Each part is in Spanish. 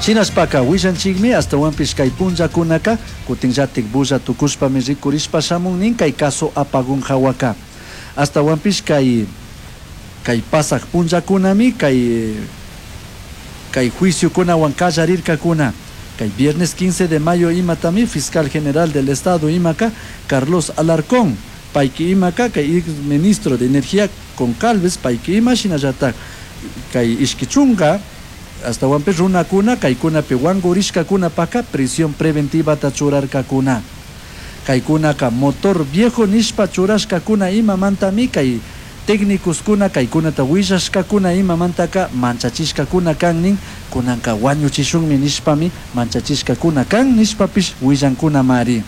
Chinaspaka wishanchikmi hasta wanpish kay punllakunaka kutinllatik bulla tukushpami rikurishpa shamunnin kay caso apagón hawaka. Hasta wanpish kay pasaq punllakunami kay juicio kunawan kallarirkakuna. Kay viernes 15 de mayo imatami fiscal general del estado imaka Carlos Alarcón payki imaka kay ministro de energía Concalves payki ima shinallatak kay ishkichunga hasta wanpe runakuna kaykunapi wangurishkakuna paka prisión preventiva tachurarkakuna. Kaykunaka motor viejo nishpa churashkakuna imamantami kay técnicos kuna kaykunata willashkakuna imamantaka manchachishkakuna kannin kunanka wañuchishunmi nishpami manchachishkakuna kan nishpapish willankuna mari.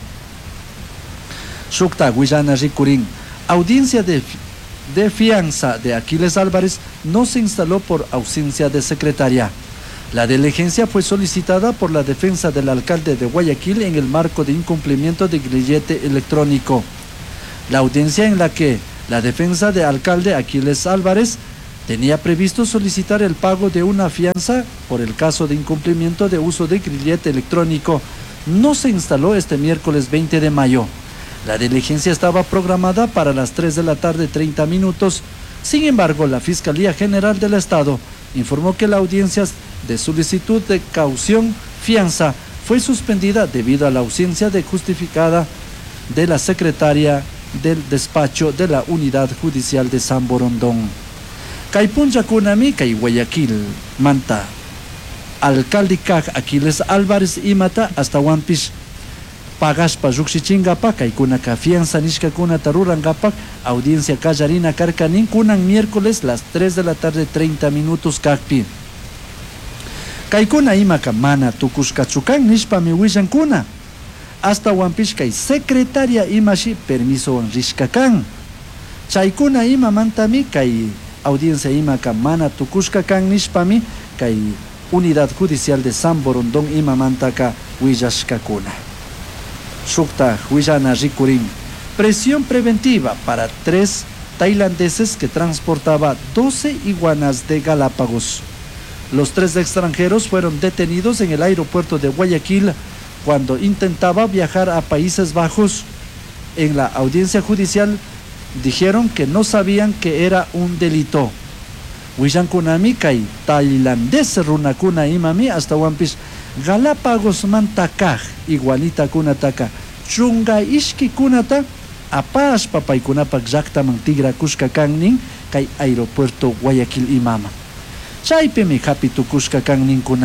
Shukta willana rikurin. Audiencia de fianza de Aquiles Álvarez no se instaló por ausencia de secretaria. La diligencia fue solicitada por la defensa del alcalde de Guayaquil en el marco de incumplimiento de grillete electrónico. La audiencia en la que la defensa del alcalde Aquiles Álvarez tenía previsto solicitar el pago de una fianza por el caso de incumplimiento de uso de grillete electrónico no se instaló este miércoles 20 de mayo. La diligencia estaba programada para las 3 de la tarde 30 minutos. Sin embargo, la Fiscalía General del Estado informó que la audiencia de solicitud de caución fianza fue suspendida debido a la ausencia de justificada de la secretaria del despacho de la Unidad Judicial de San Borondón. Kay punllakunami kay Guayaquil manta alcalde kaq Aquiles Álvarez imata hasta wanpish pagashpa llukshichingapa kaykunaka fianza nishkakunata rurangapak audiencia kallarina karkanin kunan miércoles las 3 de la tarde 30 minutos kakpi. Kaykuna imaka mana tukushkachukan nishpami willankuna. Hasta wanpish kay secretaria imashi permiso rishkakan. Chaykuna imamantami kay audiencia imaka mana tukushkakan nishpami kay Unidad Judicial de San Borondón imamantaka willashkakuna. Shukta Huillana Rikurin. Presión preventiva para 3 tailandeses que transportaba 12 iguanas de Galápagos. Los 3 extranjeros fueron detenidos en el aeropuerto de Guayaquil cuando intentaba viajar a Países Bajos. En la audiencia judicial dijeron que no sabían que era un delito. Huillankunami kay tailandés runakuna imami hasta wanpish Galápagos mantakaj iguanita kunataka chunga ishki kunata apashpa paykunapak llaqtaman tigrakushka kannin kay aeropuerto Guayaquil imama. Chaypimi hapi tukushka kannin kuna.